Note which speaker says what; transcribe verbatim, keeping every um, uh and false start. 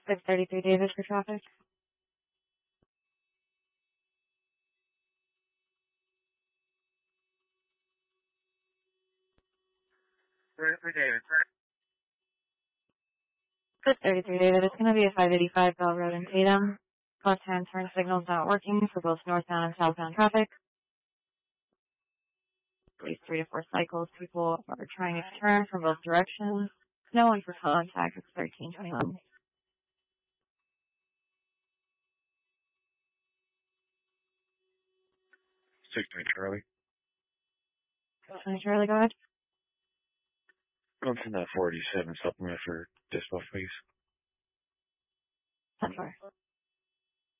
Speaker 1: six thirty-three Davis for traffic.
Speaker 2: For, for David.
Speaker 1: six thirty-three David, it's going to be a five eighty-five Bell Road in Tatum. Left-hand turn signal's not working for both northbound and southbound traffic. At least three to four cycles. People are trying to turn from both directions. No one for contact. It's thirteen twenty-one.
Speaker 2: six twenty Charlie.
Speaker 1: Charlie, go ahead.
Speaker 2: I'm sending that four eighty-seven supplement for dispatch, please.
Speaker 1: ten four.